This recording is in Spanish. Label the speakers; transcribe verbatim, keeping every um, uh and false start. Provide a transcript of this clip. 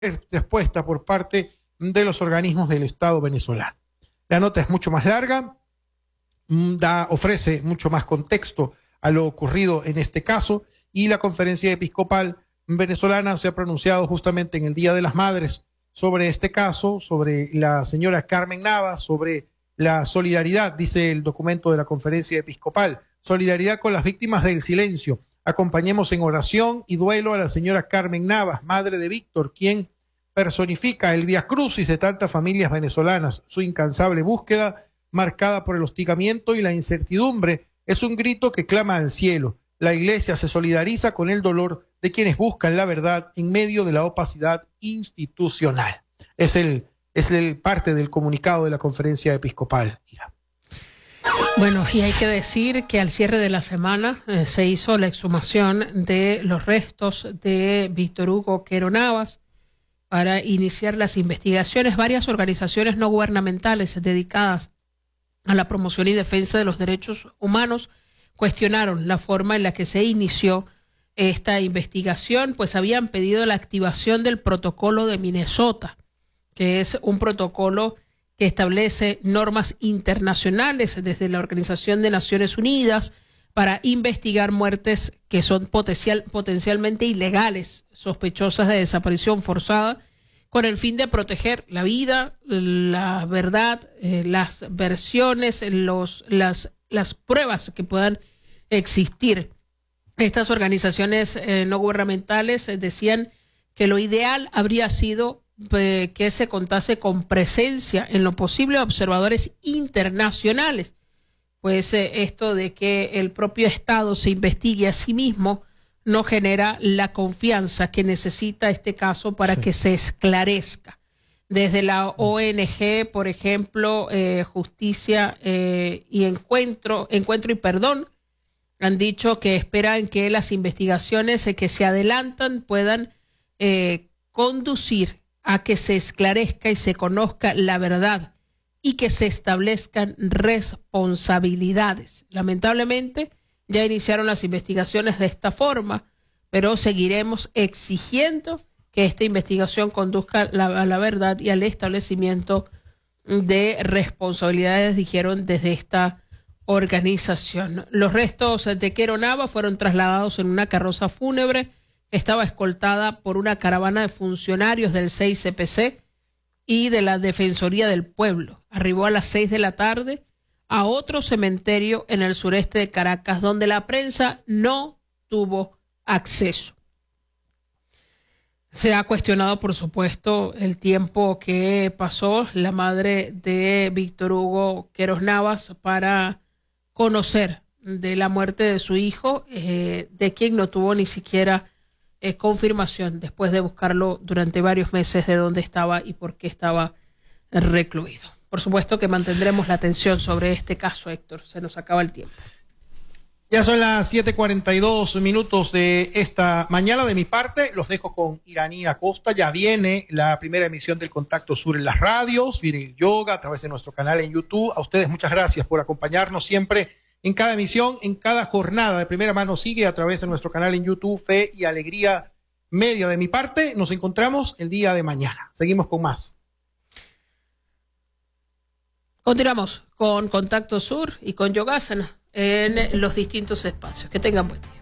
Speaker 1: respuesta por parte de los organismos del Estado venezolano. La nota es mucho más larga, da, ofrece mucho más contexto a lo ocurrido en este caso, y la Conferencia Episcopal Venezolana se ha pronunciado justamente en el Día de las Madres sobre este caso, sobre la señora Carmen Navas, sobre la solidaridad, dice el documento de la Conferencia Episcopal, solidaridad con las víctimas del silencio. Acompañemos en oración y duelo a la señora Carmen Navas, madre de Víctor, quien personifica el vía crucis de tantas familias venezolanas. Su incansable búsqueda, marcada por el hostigamiento y la incertidumbre, es un grito que clama al cielo. La Iglesia se solidariza con el dolor de quienes buscan la verdad en medio de la opacidad institucional. Es el, es el parte del comunicado de la Conferencia Episcopal. Mira.
Speaker 2: Bueno, y hay que decir que al cierre de la semana eh, se hizo la exhumación de los restos de Víctor Hugo Quero Navas para iniciar las investigaciones. Varias organizaciones no gubernamentales dedicadas a la promoción y defensa de los derechos humanos cuestionaron la forma en la que se inició esta investigación, pues habían pedido la activación del protocolo de Minnesota, que es un protocolo que establece normas internacionales desde la Organización de Naciones Unidas para investigar muertes que son potencial, potencialmente ilegales, sospechosas de desaparición forzada, con el fin de proteger la vida, la verdad, eh, las versiones, los, las, las pruebas que puedan existir. Estas organizaciones eh, no gubernamentales eh, decían que lo ideal habría sido eh, que se contase con presencia en lo posible de observadores internacionales, pues eh, esto de que el propio Estado se investigue a sí mismo no genera la confianza que necesita este caso para sí. que se esclarezca. Desde la O N G, por ejemplo, eh, Justicia eh, y Encuentro, Encuentro y Perdón, han dicho que esperan que las investigaciones eh, que se adelantan puedan eh, conducir a que se esclarezca y se conozca la verdad y que se establezcan responsabilidades. Lamentablemente, ya iniciaron las investigaciones de esta forma, pero seguiremos exigiendo que esta investigación conduzca la, a la verdad y al establecimiento de responsabilidades, dijeron desde esta organización. Los restos de Quero Navas fueron trasladados en una carroza fúnebre que estaba escoltada por una caravana de funcionarios del seis C P C y de la Defensoría del Pueblo. Arribó a las seis de la tarde a otro cementerio en el sureste de Caracas, donde la prensa no tuvo acceso. Se ha cuestionado, por supuesto, el tiempo que pasó la madre de Víctor Hugo Quero Navas para conocer de la muerte de su hijo, eh, de quien no tuvo ni siquiera eh, confirmación después de buscarlo durante varios meses de dónde estaba y por qué estaba recluido. Por supuesto que mantendremos la atención sobre este caso, Héctor. Se nos acaba el tiempo.
Speaker 1: Ya son las siete cuarenta y dos minutos de esta mañana. De mi parte, los dejo con Iraní Acosta. Ya viene la primera emisión del Contacto Sur en las radios, viene el yoga a través de nuestro canal en YouTube. A ustedes muchas gracias por acompañarnos siempre en cada emisión, en cada jornada. De primera mano sigue a través de nuestro canal en YouTube, Fe y Alegría Media. De mi parte, nos encontramos el día de mañana. Seguimos con más.
Speaker 2: Continuamos con Contacto Sur y con Yogasana en los distintos espacios. Que tengan buen día.